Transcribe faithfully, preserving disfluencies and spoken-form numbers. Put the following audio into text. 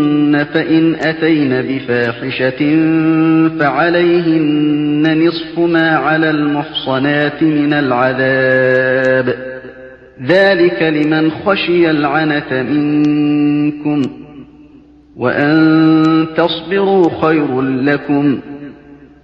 فإن أتين بفاحشة فعليهن نصف ما على المحصنات من العذاب ذلك لمن خشي العنت منكم وأن تصبروا خير لكم